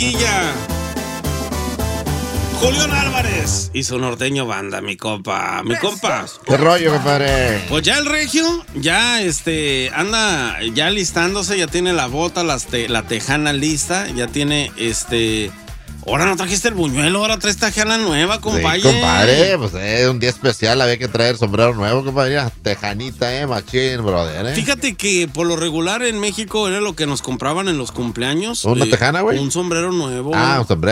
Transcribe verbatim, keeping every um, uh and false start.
Barranquilla. Julián Álvarez y su norteño banda, mi compa, mi compa. ¿Qué rollo, compadre? Pues ya el regio, ya este, anda ya listándose, ya tiene la bota, las te, la tejana lista, ya tiene este... Ahora no trajiste el buñuelo, ahora traes tejana nueva, compadre. Sí, compadre, pues es un día especial, había que traer sombrero nuevo, compadre. Tejanita, eh, machín, brother, eh. Fíjate que por lo regular en México era lo que nos compraban en los cumpleaños. ¿Una eh, tejana, güey? Un sombrero nuevo. Ah, un sombrero.